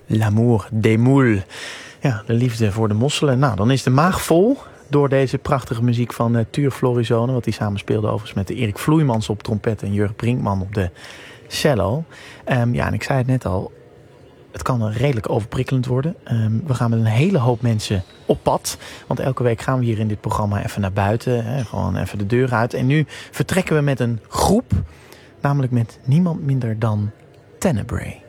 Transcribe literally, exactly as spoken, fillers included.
L'amour des moules. Ja, de liefde voor de mosselen. Nou, dan is de maag vol door deze prachtige muziek van uh, Tuur Florisone. Wat hij samen speelde overigens met de Erik Vloeimans op trompet en Jurgen Brinkman op de cello. Um, ja, en ik zei het net al. Het kan redelijk overprikkelend worden. Um, we gaan met een hele hoop mensen op pad. Want elke week gaan we hier in dit programma even naar buiten. Hè, gewoon even de deur uit. En nu vertrekken we met een groep. Namelijk met niemand minder dan Tenebrae.